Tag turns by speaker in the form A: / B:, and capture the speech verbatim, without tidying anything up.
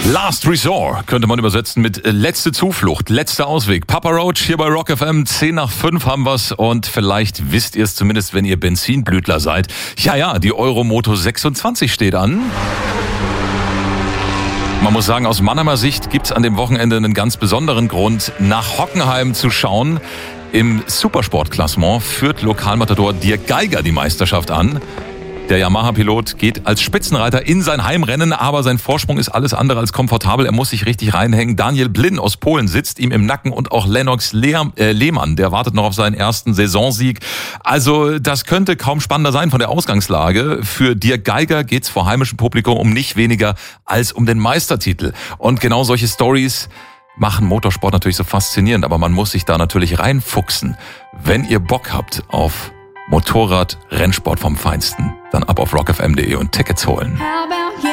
A: Last Resort könnte man übersetzen mit letzte Zuflucht, letzter Ausweg. Papa Roach hier bei Rock F M, zehn nach fünf haben wir's und vielleicht wisst ihr es zumindest, wenn ihr Benzinblütler seid. Ja, ja, die Euromoto sechsundzwanzig steht an. Man muss sagen, aus Mannheimer Sicht gibt's an dem Wochenende einen ganz besonderen Grund, nach Hockenheim zu schauen. Im Supersportklassement führt Lokalmatador Dirk Geiger die Meisterschaft an. Der Yamaha-Pilot geht als Spitzenreiter in sein Heimrennen, aber sein Vorsprung ist alles andere als komfortabel. Er muss sich richtig reinhängen. Daniel Blin aus Polen sitzt ihm im Nacken und auch Lennox Lehr- äh, Lehmann, der wartet noch auf seinen ersten Saisonsieg. Also das könnte kaum spannender sein von der Ausgangslage. Für Dirk Geiger geht's vor heimischem Publikum um nicht weniger als um den Meistertitel. Und genau solche Stories machen Motorsport natürlich so faszinierend, aber man muss sich da natürlich reinfuchsen. Wenn ihr Bock habt auf Motorrad-Rennsport vom Feinsten, dann ab auf rock f m punkt d e und Tickets holen.